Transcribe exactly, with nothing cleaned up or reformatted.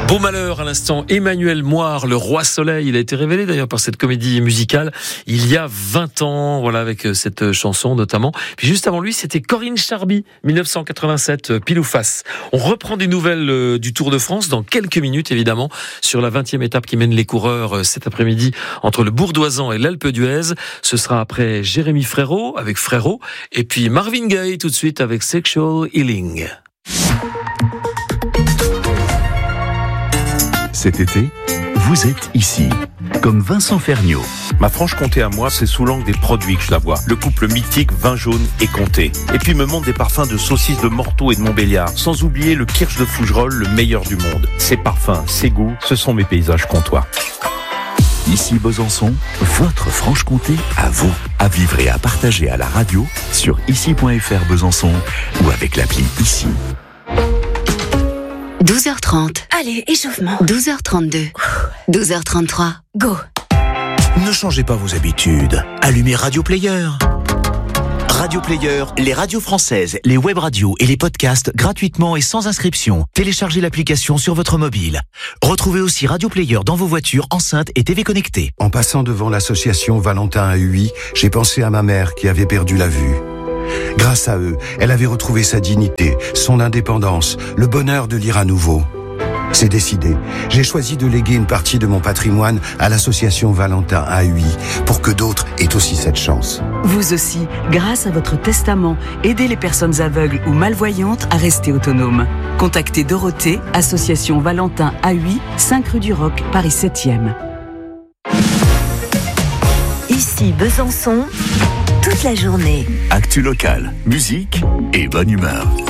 Beau malheur à l'instant, Emmanuel Moire, le roi soleil, il a été révélé d'ailleurs par cette comédie musicale il y a vingt ans, voilà, avec cette chanson notamment. Puis juste avant lui, c'était Corinne Charby, dix-neuf cent quatre-vingt-sept, pile ou face. On reprend des nouvelles du Tour de France dans quelques minutes évidemment, sur la vingtième étape qui mène les coureurs cet après-midi entre le Bourdoisan et l'Alpe d'Huez. Ce sera après Jérémy Frérot avec Frérot, et puis Marvin Gaye tout de suite avec Sexual Healing. Cet été, vous êtes ici, comme Vincent Ferniaud. Ma Franche-Comté à moi, c'est sous l'angle des produits que je la vois. Le couple mythique vin jaune et comté. Et puis me montre des parfums de saucisses de Morteau et de Montbéliard. Sans oublier le kirsch de Fougerolles, le meilleur du monde. Ses parfums, ses goûts, ce sont mes paysages comtois. Ici Besançon, votre Franche-Comté à vous, à vivre et à partager à la radio sur ici point f r Besançon ou avec l'appli Ici. douze heures trente. Allez, échauffement. douze heures trente-deux. douze heures trente-trois. Go. Ne changez pas vos habitudes. Allumez Radio Player. Radio Player, les radios françaises, les web radios et les podcasts gratuitement et sans inscription. Téléchargez l'application sur votre mobile. Retrouvez aussi Radio Player dans vos voitures, enceintes et T V connectées. En passant devant l'association Valentin à Huy, j'ai pensé à ma mère qui avait perdu la vue. Grâce à eux, elle avait retrouvé sa dignité, son indépendance, le bonheur de lire à nouveau. C'est décidé. J'ai choisi de léguer une partie de mon patrimoine à l'association Valentin à Huy pour que d'autres aient aussi cette chance. Vous aussi, grâce à votre testament, aidez les personnes aveugles ou malvoyantes à rester autonomes. Contactez Dorothée, association Valentin à Huy, cinq rue du Roc, Paris septième. Ici Besançon, toute la journée. Actu locale, musique et bonne humeur.